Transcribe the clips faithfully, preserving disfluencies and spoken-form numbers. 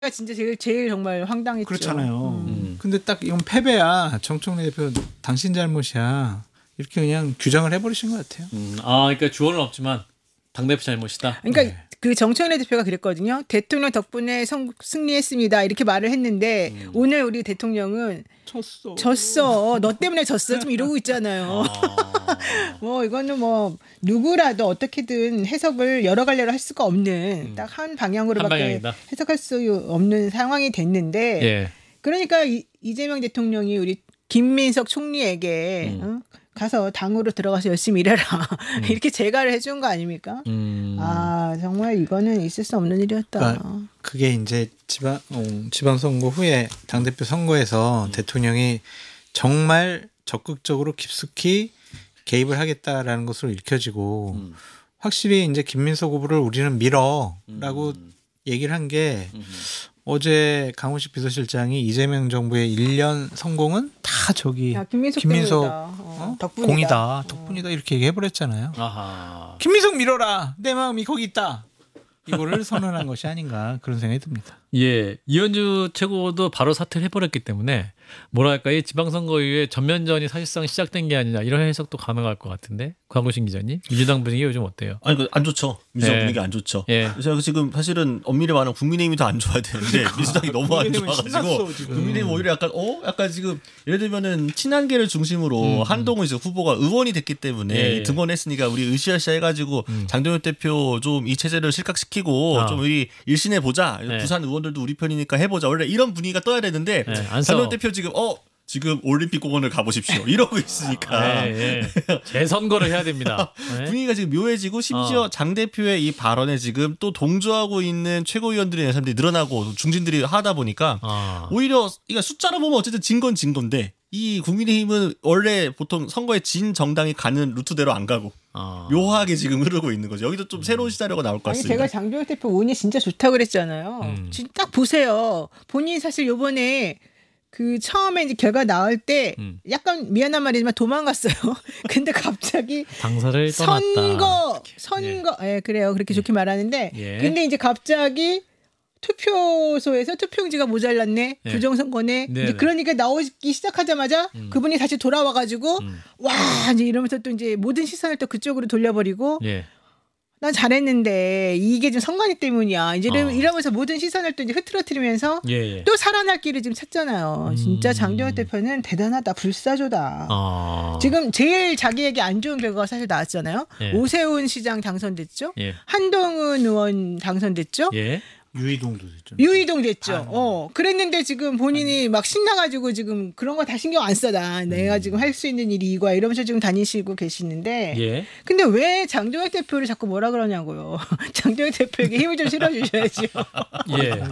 진짜 제일 제일 정말 황당했죠. 그렇잖아요. 음. 근데 딱 이건 패배야. 정청래 대표 당신 잘못이야. 이렇게 그냥 규정을 해버리신 것 같아요. 음, 아, 그러니까 주어는 없지만 당대표 잘못이다. 그러니까 네. 그 정청래 대표가 그랬거든요. 대통령 덕분에 성, 승리했습니다. 이렇게 말을 했는데 음. 오늘 우리 대통령은 졌어. 졌어. 너 때문에 졌어. 좀 이러고 있잖아요. 아, 뭐 이거는 뭐 누구라도 어떻게든 해석을 여러 갈래로 할 수가 없는 음. 딱 한 한 방향으로밖에 방향이다. 해석할 수 없는 상황이 됐는데 예. 그러니까 이, 이재명 대통령이 우리 김민석 총리에게 음. 어? 가서 당으로 들어가서 열심히 일해라 이렇게 제가를 해준 거 아닙니까? 음. 아 정말 이거는 있을 수 없는 일이었다. 그러니까 그게 이제 지방 어, 지방선거 후에 당대표 선거에서 음. 대통령이 정말 적극적으로 깊숙이 개입을 하겠다라는 것으로 읽혀지고 음. 확실히 이제 김민석 후보를 우리는 밀어라고 음. 얘기를 한 게 음. 어제 강훈식 비서실장이 이재명 정부의 일 년 성공은 다 저기 야, 김민석, 김민석 때문이다. 어, 어? 덕분이다. 공이다 어. 덕분이다 이렇게 얘기해버렸잖아요. 아하. 김민석 밀어라 내 마음이 거기 있다. 이거를 선언한 것이 아닌가 그런 생각이 듭니다. 예, 이현주 최고도 바로 사퇴를 해버렸기 때문에 뭐랄까 이 지방선거 이후에 전면전이 사실상 시작된 게 아니냐 이런 해석도 가능할 것 같은데 광고신 기자님 민주당 분위기 요즘 어때요? 아니 그 안 좋죠. 민주당 예. 분위기 안 좋죠. 예. 제가 지금 사실은 엄밀히 말하면 국민의힘이 더 안 좋아야 되는데 민주당이 너무 안 국민의힘은 좋아가지고 신났어, 지금. 국민의힘 오히려 약간 어 약간 지금 예를 들면은 친한계를 중심으로 음, 한동훈 이제 후보가 의원이 됐기 때문에 예, 예. 등원했으니까 우리 으쌰으쌰 해가지고 음. 장동혁 대표 좀 이 체제를 실각시키고 아. 좀 우리 일신해 보자. 네. 부산 의원들도 우리 편이니까 해보자. 원래 이런 분위기가 떠야 되는데 네, 안 싸워. 장동혁 대표 지금 어 지금 올림픽 공원을 가보십시오. 이러고 있으니까. 예, 예. 재선거를 해야 됩니다. 네. 분위기가 지금 묘해지고 심지어 어. 장 대표의 이 발언에 지금 또 동조하고 있는 최고위원들의 사람들이 늘어나고 중진들이 하다 보니까 아. 오히려 이거 숫자로 보면 어쨌든 진 건 진 건데 이 국민의힘은 원래 보통 선거에 진 정당이 가는 루트대로 안 가고 아. 묘하게 지금 흐르고 있는 거죠. 여기도 좀 새로운 시나리오가 나올 것 아니 같습니다. 제가 장동혁 대표 운이 진짜 좋다고 그랬잖아요. 음. 지금 딱 보세요. 본인이 사실 요번에 그 처음에 이제 결과 나올 때 음. 약간 미안한 말이지만 도망갔어요. 근데 갑자기 당사를 떠났다. 선거 선거 예 그래요. 그렇게 좋게 말하는데 예. 근데 이제 갑자기 투표소에서 투표용지가 모자랐네. 예. 부정선거네. 네네. 이제 그러니까 나오기 시작하자마자 음. 그분이 다시 돌아와가지고 음. 와 이제 이러면서 또 이제 모든 시선을 또 그쪽으로 돌려버리고 예. 난 잘했는데 이게 좀 선관위 때문이야. 이제 이러- 어. 이러면서 모든 시선을 또 이제 흐트러뜨리면서 예, 예. 또 살아날 길을 지금 찾잖아요. 음. 진짜 장동혁 대표는 대단하다. 불사조다. 아. 지금 제일 자기에게 안 좋은 결과가 사실 나왔잖아요. 예. 오세훈 시장 당선됐죠. 예. 한동훈 의원 당선됐죠. 예. 유이동도 됐죠. 유이동 됐죠. 아. 어. 그랬는데 지금 본인이 막 신나가지고 지금 그런 거 다 신경 안 써다. 내가 지금 할 수 있는 일이 이거야. 이러면서 지금 다니시고 계시는데. 예. 근데 왜 장동혁 대표를 자꾸 뭐라 그러냐고요. 장동혁 대표에게 힘을 좀 실어주셔야죠. 예.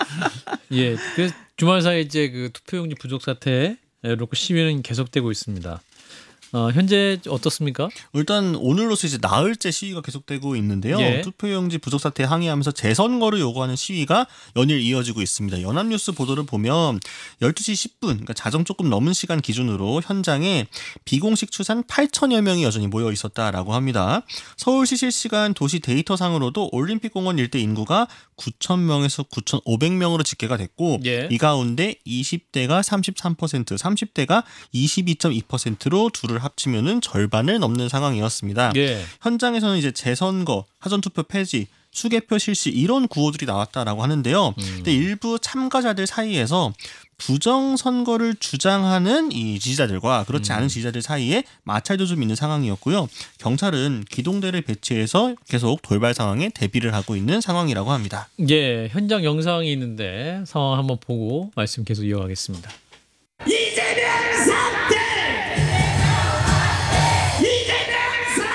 예. 그 주말 사이 이제 그 투표용지 부족 사태 놓고 시위는 계속되고 있습니다. 어, 현재 어떻습니까? 일단 오늘로서 이제 나흘째 시위가 계속되고 있는데요. 예. 투표용지 부족 사태 항의하면서 재선거를 요구하는 시위가 연일 이어지고 있습니다. 연합뉴스 보도를 보면 열두 시 십 분, 그러니까 자정 조금 넘은 시간 기준으로 현장에 비공식 추산 팔천여 명이 여전히 모여 있었다라고 합니다. 서울시 실시간 도시 데이터상으로도 올림픽공원 일대 인구가 구천 명에서 구천오백 명으로 집계가 됐고 예. 이 가운데 이십 대가 삼십삼 퍼센트, 삼십 대가 이십이 점 이 퍼센트로 둘을 합치면은 절반을 넘는 상황이었습니다. 예. 현장에서는 이제 재선거, 사전투표 폐지, 수개표 실시 이런 구호들이 나왔다라고 하는데요. 음. 근데 일부 참가자들 사이에서 부정 선거를 주장하는 이 지지자들과 그렇지 음. 않은 지지자들 사이에 마찰도 좀 있는 상황이었고요. 경찰은 기동대를 배치해서 계속 돌발 상황에 대비를 하고 있는 상황이라고 합니다. 예. 현장 영상이 있는데 상황 한번 보고 말씀 계속 이어가겠습니다.